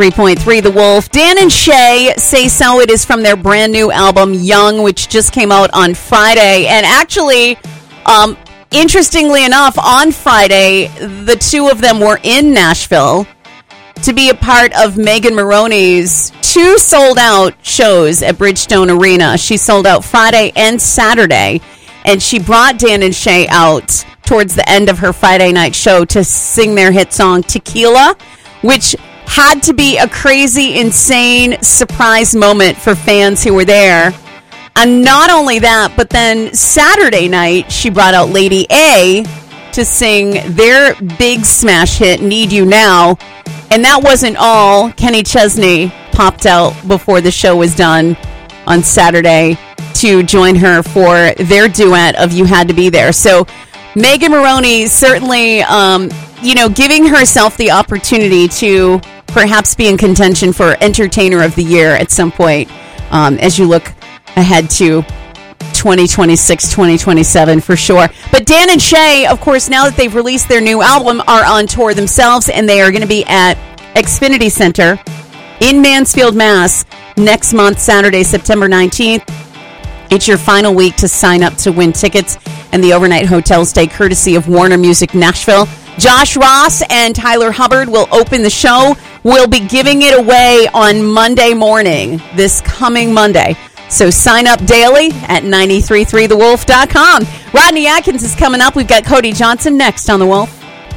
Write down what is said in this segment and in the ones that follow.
3.3 The Wolf. Dan and Shay Say So. It is from their brand new album, Young, which just came out on Friday. And actually, interestingly enough, on Friday, the two of them were in Nashville to be a part of Megan Moroney's 2 sold-out shows at Bridgestone Arena. She sold out Friday and Saturday, and she brought Dan and Shay out towards the end of her Friday night show to sing their hit song, Tequila, which had to be a crazy, insane surprise moment for fans who were there. And not only that, but then Saturday night, she brought out Lady A to sing their big smash hit, Need You Now. And that wasn't all. Kenny Chesney popped out before the show was done on Saturday to join her for their duet of You Had to Be There. So Megan Moroney certainly, giving herself the opportunity to perhaps be in contention for Entertainer of the Year at some point as you look ahead to 2026, 2027 for sure. But Dan and Shay, of course, now that they've released their new album, are on tour themselves, and they are going to be at Xfinity Center in Mansfield, Mass. next month, Saturday, September 19th. It's your final week to sign up to win tickets and the overnight hotel stay courtesy of Warner Music Nashville. Josh Ross and Tyler Hubbard will open the show. We'll be giving it away on Monday morning, this coming Monday. So sign up daily at 933thewolf.com. Rodney Atkins is coming up. We've got Cody Johnson next on The Wolf.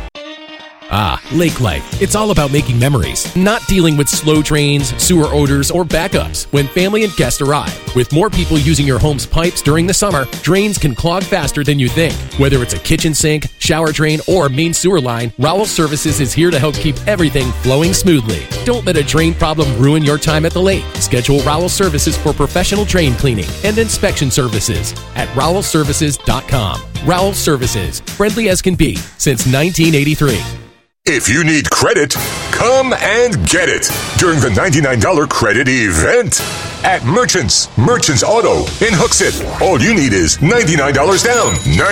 Lake Life. It's all about making memories, not dealing with slow trains, sewer odors, or backups when family and guests arrive. With more people using your home's pipes during the summer, drains can clog faster than you think. Whether it's a kitchen sink, shower drain, or main sewer line, Rowell Services is here to help keep everything flowing smoothly. Don't let a drain problem ruin your time at the lake. Schedule Rowell Services for professional drain cleaning and inspection services at rowellservices.com. Rowell Services, friendly as can be since 1983. If you need credit, come and get it during the $99 credit event at Merchants Auto in Hooksett. All you need is $99 down,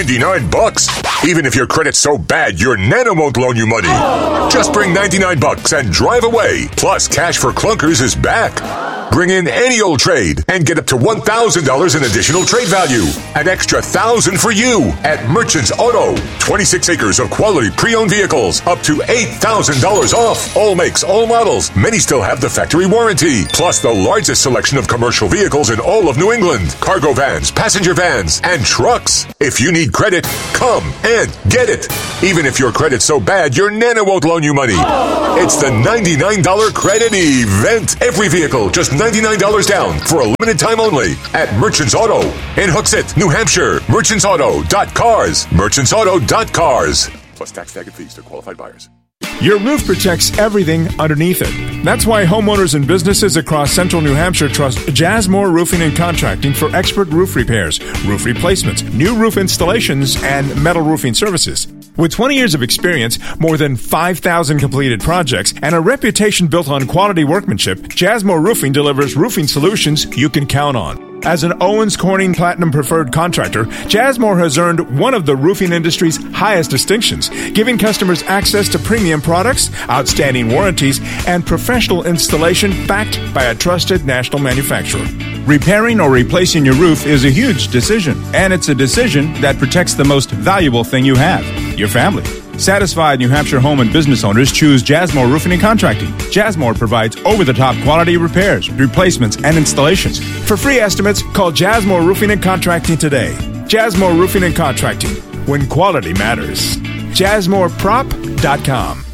$99. Even if your credit's so bad, your Nana won't loan you money. Just bring $99 and drive away. Plus, Cash for Clunkers is back. Bring in any old trade and get up to $1,000 in additional trade value. An extra $1,000 for you at Merchants Auto. 26 acres of quality pre-owned vehicles, up to $8,000 off. All makes, all models. Many still have the factory warranty. Plus the largest selection of commercial vehicles in all of New England. Cargo vans, passenger vans, and trucks. If you need credit, come and get it. Even if your credit's so bad, your Nana won't loan you money. It's the $99 credit event. Every vehicle, just $99 down for a limited time only at Merchants Auto in Hooksett, New Hampshire. Merchantsauto.cars. Merchantsauto.cars. Plus tax, tag, and fees to qualified buyers. Your roof protects everything underneath it. That's why homeowners and businesses across central New Hampshire trust Jasmore Roofing and Contracting for expert roof repairs, roof replacements, new roof installations, and metal roofing services. With 20 years of experience, more than 5,000 completed projects, and a reputation built on quality workmanship, Jasmore Roofing delivers roofing solutions you can count on. As an Owens Corning Platinum Preferred Contractor, Jasmore has earned one of the roofing industry's highest distinctions, giving customers access to premium products, outstanding warranties, and professional installation backed by a trusted national manufacturer. Repairing or replacing your roof is a huge decision, and it's a decision that protects the most valuable thing you have, your family. Satisfied New Hampshire home and business owners choose Jasmore Roofing and Contracting. Jasmore provides over-the-top quality repairs, replacements, and installations. For free estimates, call Jasmore Roofing and Contracting today. Jasmore Roofing and Contracting, when quality matters. JasmoreProp.com.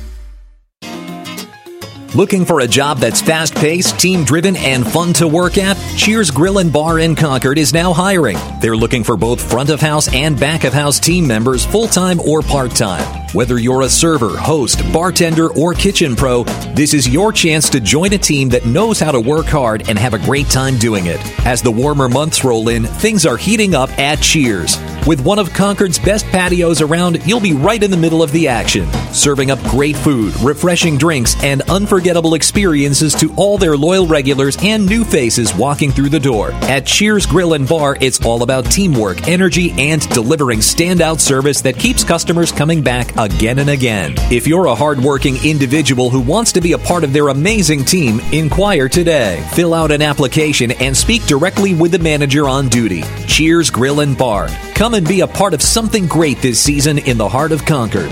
Looking for a job that's fast-paced, team-driven, and fun to work at? Cheers Grill and Bar in Concord is now hiring. They're looking for both front-of-house and back-of-house team members, full-time or part-time. Whether you're a server, host, bartender, or kitchen pro, this is your chance to join a team that knows how to work hard and have a great time doing it. As the warmer months roll in, things are heating up at Cheers. With one of Concord's best patios around, you'll be right in the middle of the action, serving up great food, refreshing drinks, and unforgettable experiences to all their loyal regulars and new faces walking through the door. At Cheers Grill and Bar, it's all about teamwork, energy, and delivering standout service that keeps customers coming back again and again. If you're a hardworking individual who wants to be a part of their amazing team, inquire today. Fill out an application and speak directly with the manager on duty. Cheers Grill and Bar. Come and be a part of something great this season in the heart of Concord.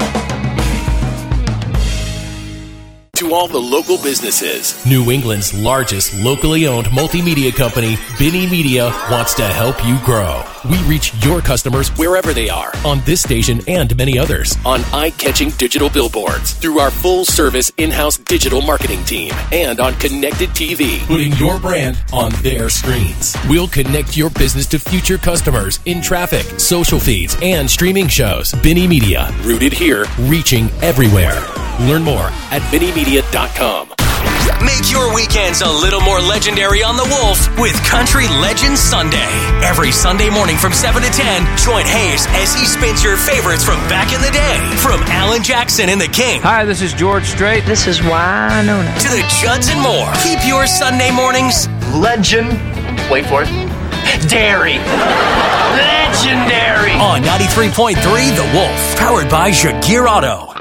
To all the local businesses, New England's largest locally owned multimedia company, Binny Media, wants to help you grow. We reach your customers wherever they are on this station and many others on eye-catching digital billboards through our full-service in-house digital marketing team and on connected TV, putting your brand on their screens. We'll connect your business to future customers in traffic, social feeds, and streaming shows. Binny Media, rooted here, reaching everywhere. Learn more at BinnyMedia.com. Make your weekends a little more legendary on the Wolf with Country Legends Sunday. Every Sunday morning from 7 to 10, join Hayes as he spins your favorites from back in the day. From Alan Jackson and the King. Hi, this is George Strait. This is Winona. To the Judds and more. Keep your Sunday mornings Legend. Wait for it. Dairy. Legendary. On 93.3 The Wolf. Powered by Jaguar Auto.